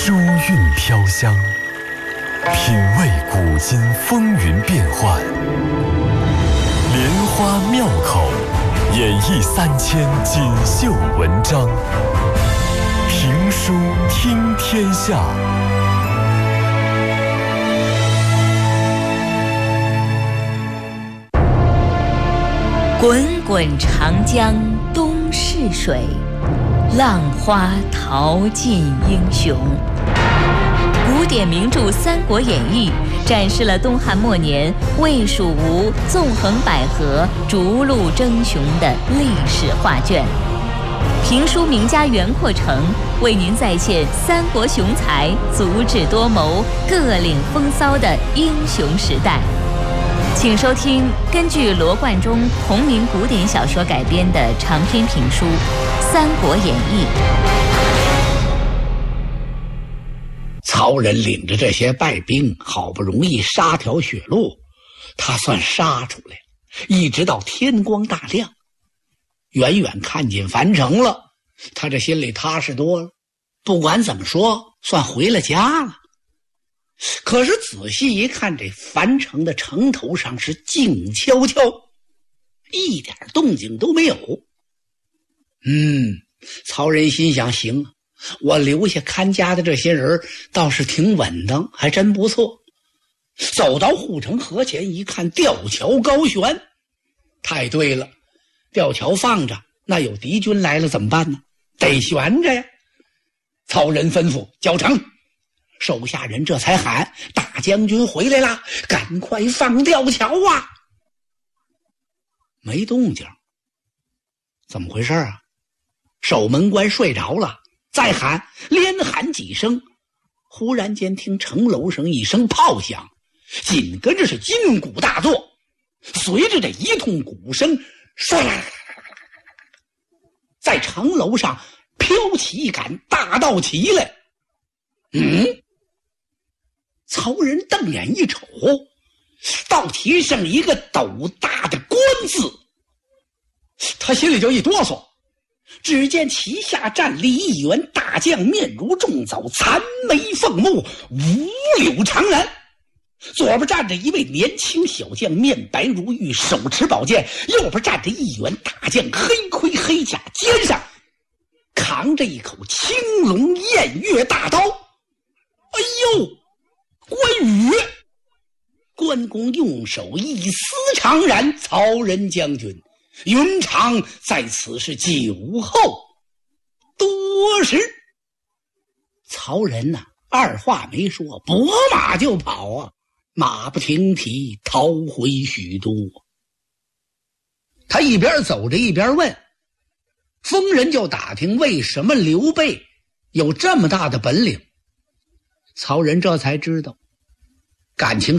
幽韵飘香，品味古今风云变幻，莲花妙口，演绎3000锦绣文章，评书听天下。 滚滚长江东逝水，浪花淘尽英雄。古典名著《三国演义》展示了东汉末年魏、蜀、吴纵横捭阖、逐鹿争雄的历史画卷。评书名家袁阔成为您再现三国雄才足智多谋、各领风骚的英雄时代。请收听根据罗贯中同名古典小说改编的长篇评书《三国演义》。 曹仁领着这些败兵，好不容易杀条血路，他算杀出来了。一直到天光大亮，远远看见樊城了，他这心里踏实多了。不管怎么说，算回了家了。可是仔细一看，这樊城的城头上是静悄悄，一点动静都没有。曹仁心想，行啊，我留下看家的这些人倒是挺稳当，还真不错。走到护城河前一看，吊桥高悬，太对了，吊桥放着，那有敌军来了怎么办呢？得悬着呀。曹仁吩咐交城，手下人这才喊：大将军回来啦，赶快放吊桥啊！没动静，怎么回事啊？守门官睡着了。再喊，连喊几声，忽然间听城楼上一声炮响，紧跟着是金鼓大作，随着这一通鼓声，唰，在城楼上飘起一杆大道旗来。曹仁瞪眼一瞅，道旗上一个斗大的官字，他心里就一哆嗦。只见旗下站立一员大将，面如重枣，残眉凤目，五柳长髯。左边站着一位年轻小将，面白如玉，手持宝剑；右边站着一员大将，黑盔黑甲，肩上扛着一口青龙偃月大刀。哎呦，关羽！关公用手一撕长髯，曹仁将军，云长在此是酒后多时。曹仁呐，二话没说，拨马就跑啊，马不停蹄逃回许都。他一边走着一边问，逢人就打听为什么刘备有这么大的本领。曹仁这才知道，感情